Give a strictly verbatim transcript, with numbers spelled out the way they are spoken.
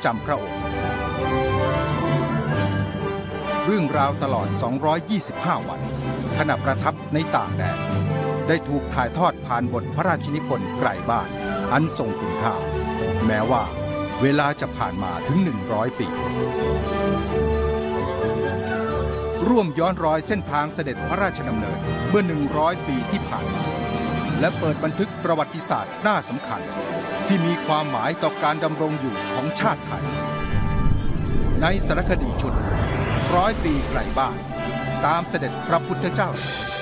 จำพระองค์เรื่องราวตลอดสองร้อยยี่สิบห้าวันขณะประทับในต่างแดนได้ถูกถ่ายทอดผ่านบทพระราชนิพนธ์ไกลบ้านอันทรงคุณค่าแม้ว่าเวลาจะผ่านมาถึงหนึ่งร้อยปีร่วมย้อนรอยเส้นทางเสด็จพระราชดำเนินเมื่อหนึ่งร้อยปีที่ผ่านมาและเปิดบันทึกประวัติศาสตร์น่าสำคัญที่มีความหมายต่อการดำรงอยู่ของชาติไทยในสารคดีชุดร้อยปีไกลบ้านตามเสด็จพระพุทธเจ้า